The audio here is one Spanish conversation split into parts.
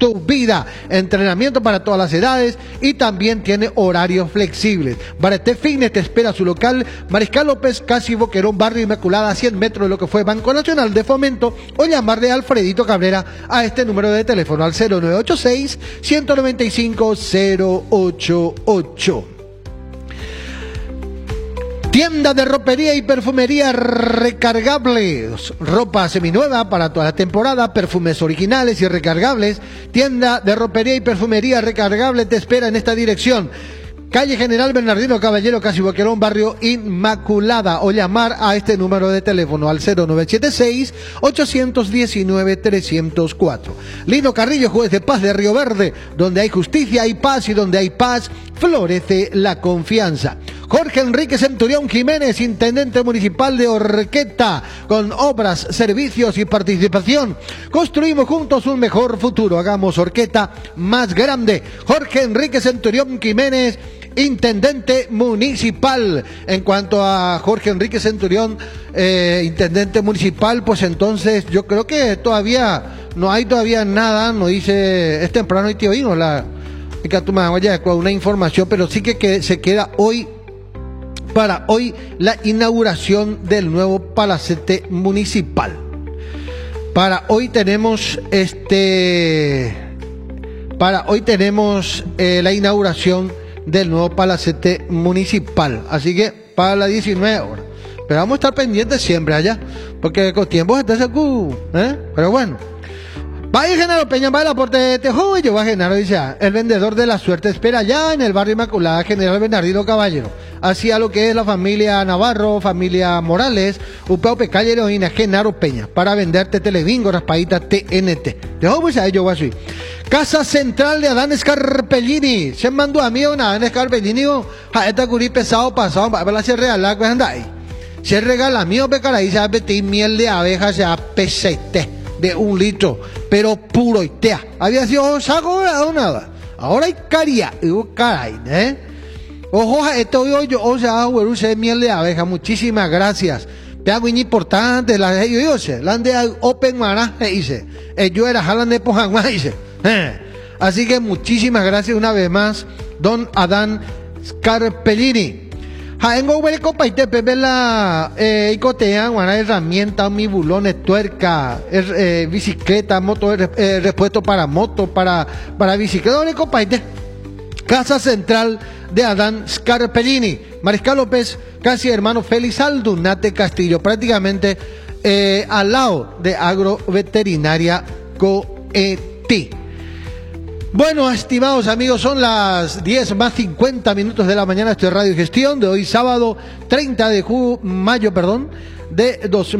tu vida. Entrenamiento para todas las edades y también tiene horarios flexibles. Barete Fitness te espera su local Mariscal López, casi Boquerón, Barrio Inmaculada, a 100 metros de lo que fue Banco Nacional de Fomento, o llamarle a Alfredito Cabrera a este número de teléfono al 0986-195-088. Tienda de ropería y perfumería recargables, ropa seminueva para toda la temporada, perfumes originales y recargables. Tienda de ropería y perfumería recargable te espera en esta dirección: calle General Bernardino Caballero, casi Boquerón, Barrio Inmaculada, o llamar a este número de teléfono al 0976-819-304. Lino Carrillo, juez de paz de Río Verde, donde hay justicia hay paz, y donde hay paz florece la confianza. Jorge Enrique Centurión Jiménez, intendente municipal de Horqueta, con obras, servicios y participación. Construimos juntos un mejor futuro. Hagamos Horqueta más grande. Jorge Enrique Centurión Jiménez, intendente municipal. En cuanto a Jorge Enrique Centurión, intendente municipal, pues entonces yo creo que todavía no hay nada, no dice, es temprano y tío Hino, con una información, pero sí que se queda hoy, para hoy, la inauguración del nuevo palacete municipal. Para hoy tenemos la inauguración del nuevo palacete municipal. Así que para las 19 horas. Pero vamos a estar pendientes siempre allá, porque con tiempo está ese pero bueno. Vaya Genaro Peña, va el aporte de Tejo, y yo va Genaro, dice, el vendedor de la suerte espera allá en el barrio Inmaculada, General Bernardino Caballero. Hacia lo que es la familia Navarro, familia Morales, Upeo Pecallero y Genaro Peña, para venderte Telebingo, raspadita TNT. Tejo, pues a ello va a subir. Casa Central de Adán Scarpellini. Se mandó a mí una Adán Scarpellini, a esta curí pesado pasado, para la sierra la que anda ahí. Se regala mío, pecaray, se va a meter miel de abeja, se va a pesete de 1 litro, pero puro y tea. Había sido saco o nada. Ahora hay caria, caray, Ojo, esto yo, o sea, de miel de abeja. Muchísimas gracias. Te hago importante, la de Open Mara, dice. Yo era jalan de Pojangua, dice. Así que muchísimas gracias una vez más, don Adán Scarpellini. Jaengo huele copa y te pepe la icotean, guana herramienta, mi bulones, tuerca, bicicleta, moto, repuesto para moto, para bicicleta, huele copa y te. Casa Central de Adán Scarpellini, Mariscal López, casi hermano Félix Aldunate Castillo, prácticamente al lado de Agroveterinaria Coeti. Bueno, estimados amigos, son las 10:50 de la mañana. Esto es Radio Gestión de hoy, sábado 30 de mayo de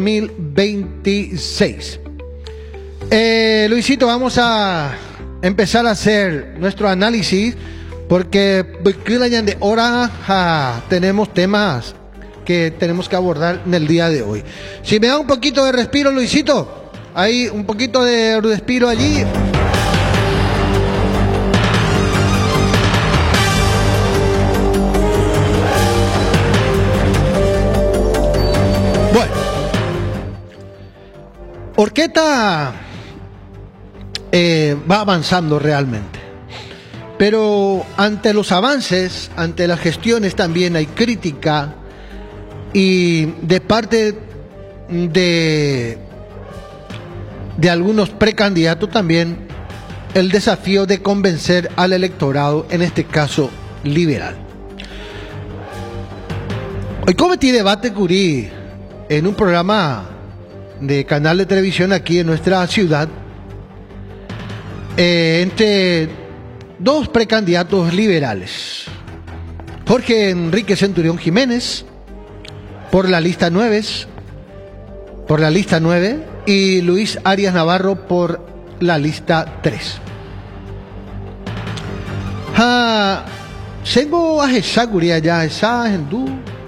2026. Luisito, vamos a empezar a hacer nuestro análisis, porque de hora tenemos temas que tenemos que abordar en el día de hoy. Si me da un poquito de respiro, Luisito, hay un poquito de respiro allí. Bueno, Horqueta va avanzando realmente, pero ante los avances, ante las gestiones también hay crítica, y de parte de algunos precandidatos también el desafío de convencer al electorado, en este caso liberal. Hoy cometí debate curí en un programa de canal de televisión aquí en nuestra ciudad, entre dos precandidatos liberales: Jorge Enrique Centurión Jiménez por la lista 9, y Luis Arias Navarro por la lista 3. Tengo a esa guría ya, esa hindú,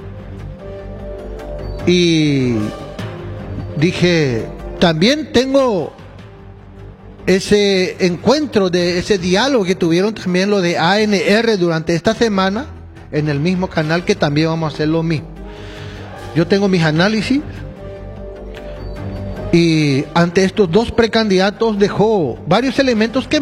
y dije, también tengo ese encuentro, de ese diálogo que tuvieron también lo de ANR durante esta semana en el mismo canal, que también vamos a hacer lo mismo. Yo tengo mis análisis, y ante estos dos precandidatos dejó varios elementos que